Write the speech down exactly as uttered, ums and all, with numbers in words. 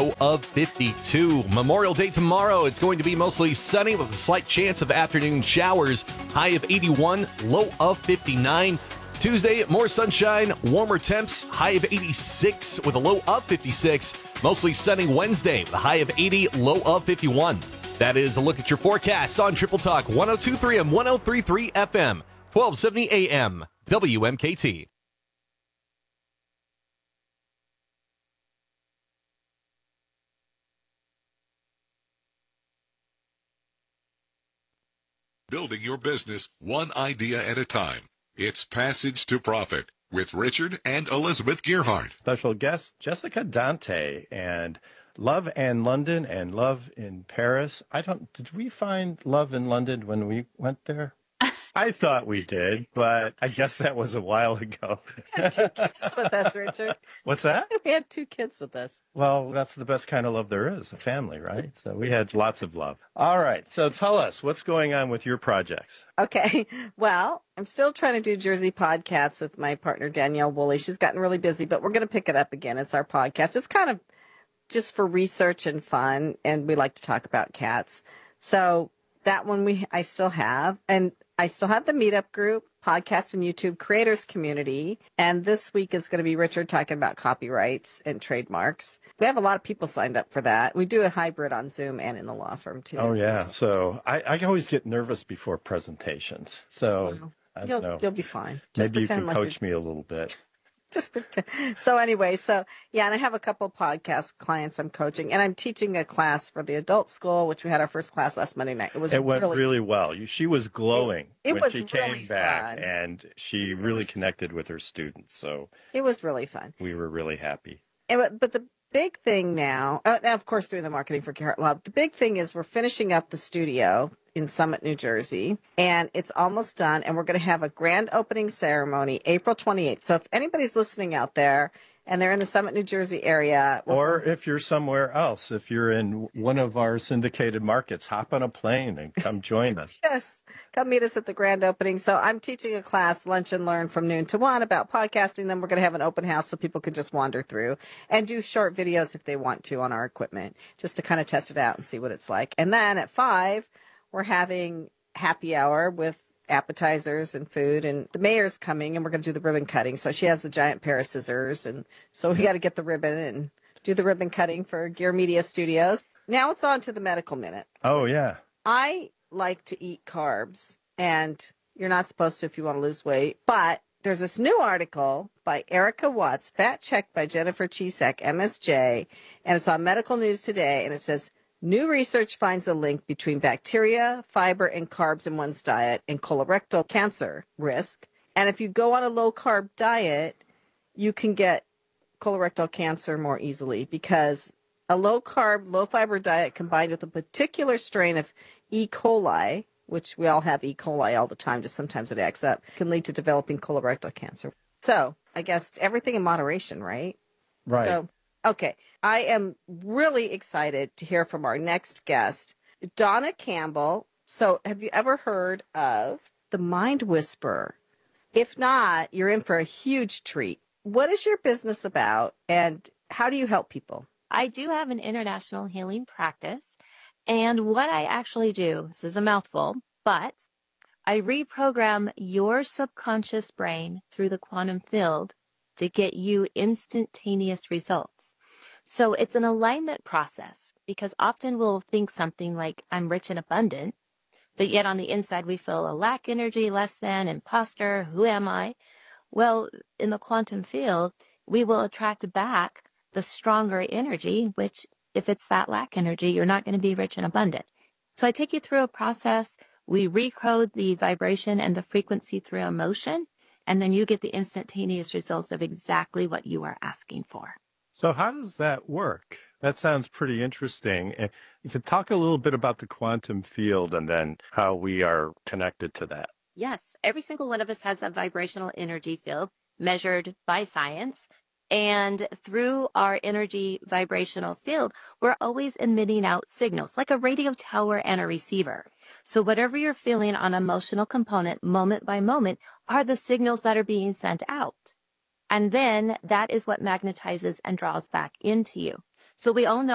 low of fifty-two. Memorial Day tomorrow, it's going to be mostly sunny with a slight chance of afternoon showers. High of eighty-one, low of fifty-nine. Tuesday, more sunshine, warmer temps, high of eighty-six with a low of fifty-six. Mostly sunny Wednesday with a high of eighty, low of fifty-one. That is a look at your forecast on Triple Talk one oh two point three and one oh three point three F M, twelve seventy A M, W M K T. Building your business one idea at a time. It's Passage to Profit with Richard and Elizabeth Gearhart. Special guest Jessica Dante, and Love and London and Love in Paris. I don't, did we find Love in London when we went there? I thought we did, but I guess that was a while ago. We had two kids with us, Richard. What's that? We had two kids with us. Well, that's the best kind of love there is, a family, right? So we had lots of love. All right. So tell us, what's going on with your projects? Okay. Well, I'm still trying to do Jersey podcasts with my partner, Danielle Woolley. She's gotten really busy, but we're going to pick it up again. It's our podcast. It's kind of just for research and fun, and we like to talk about cats. So that one we I still have, and I still have the meetup group, podcast and YouTube creators community. And this week is going to be Richard talking about copyrights and trademarks. We have a lot of people signed up for that. We do a hybrid on Zoom and in the law firm too. Oh yeah. So I, I always get nervous before presentations. So Well, I don't you'll, know. you'll be fine. Just Maybe you pretend can like coach you're- me a little bit. Just pretend. So anyway, so yeah, and I have a couple podcast clients I'm coaching, and I'm teaching a class for the adult school, which we had our first class last Monday night. It was It went really, really well. You- She was glowing It- it when was she really came back, fun. and she really connected with her students. So it was really fun. we were really happy. And, but- but the big thing now, uh, now, of course, doing the marketing for Carrot Love, the big thing is we're finishing up the studio in Summit, New Jersey, and it's almost done, and we're going to have a grand opening ceremony April twenty-eighth. So if anybody's listening out there and they're in the Summit, New Jersey area, Or if you're somewhere else, if you're in one of our syndicated markets, hop on a plane and come join us. yes, come meet us at the grand opening. So I'm teaching a class, Lunch and Learn, from noon to one about podcasting. Then we're going to have an open house so people can just wander through and do short videos if they want to on our equipment, just to kind of test it out and see what it's like. And then at five, we're having happy hour with appetizers and food, and the mayor's coming, and we're going to do the ribbon cutting. So she has the giant pair of scissors, and so we got to get the ribbon and do the ribbon cutting for Gear Media Studios. Now it's on to the medical minute. Oh, yeah. I like to eat carbs, and you're not supposed to if you want to lose weight, but there's this new article by Erica Watts, Fat Check by Jennifer Chisak, M S J, and it's on Medical News Today, and it says, new research finds a link between bacteria, fiber, and carbs in one's diet and colorectal cancer risk. And if you go on a low-carb diet, you can get colorectal cancer more easily because a low-carb, low-fiber diet combined with a particular strain of E. coli, which we all have E. coli all the time, just sometimes it acts up, can lead to developing colorectal cancer. So I guess everything in moderation, right? Right. So, okay. I am really excited to hear from our next guest, Donna Campbell. So have you ever heard of the Mind Whisperer? If not, you're in for a huge treat. What is your business about, and how do you help people? I do have an international healing practice, and what I actually do, this is a mouthful, but I reprogram your subconscious brain through the quantum field to get you instantaneous results. So it's an alignment process, because often we'll think something like, I'm rich and abundant, but yet on the inside we feel a lack energy, less than, imposter, who am I? Well, in the quantum field, we will attract back the stronger energy, which if it's that lack energy, you're not going to be rich and abundant. So I take you through a process. We recode the vibration and the frequency through emotion, and then you get the instantaneous results of exactly what you are asking for. So how does that work? That sounds pretty interesting. Eh, You could talk a little bit about the quantum field and then how we are connected to that. Yes, every single one of us has a vibrational energy field measured by science. And through our energy vibrational field, we're always emitting out signals like a radio tower and a receiver. So whatever you're feeling on emotional component, moment by moment, are the signals that are being sent out. And then that is what magnetizes and draws back into you. So we all know